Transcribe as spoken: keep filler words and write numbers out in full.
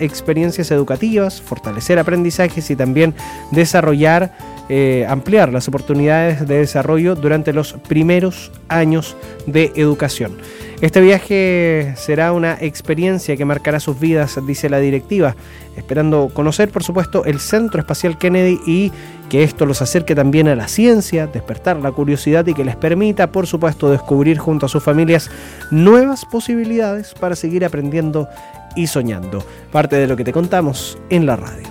experiencias educativas, fortalecer aprendizajes y también desarrollar, eh, ampliar las oportunidades de desarrollo durante los primeros años de educación. Este viaje será una experiencia que marcará sus vidas, dice la directiva, esperando conocer, por supuesto, el Centro Espacial Kennedy y que esto los acerque también a la ciencia, despertar la curiosidad y que les permita, por supuesto, descubrir junto a sus familias nuevas posibilidades para seguir aprendiendo y soñando. Parte de lo que te contamos en la radio.